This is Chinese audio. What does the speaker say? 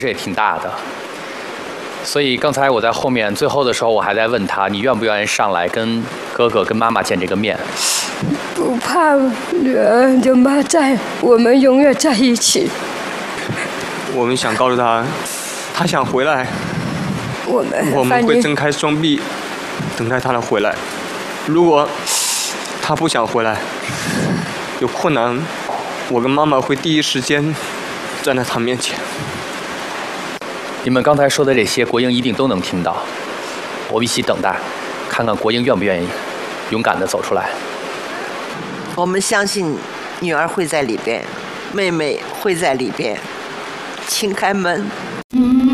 这也挺大的。所以刚才我在后面最后的时候，我还在问他，你愿不愿意上来跟哥哥跟妈妈见这个面？ 不怕，女儿有妈在，我们永远在一起。 我们想告诉他，他想回来，我们会睁开双臂，等待他的回来。如果他不想回来，有困难，我跟妈妈会第一时间站在他面前。 你们刚才说的这些，国英一定都能听到。我们一起等待，看看国英愿不愿意勇敢地走出来。 我们相信女儿会在里边，妹妹会在里边，请开门。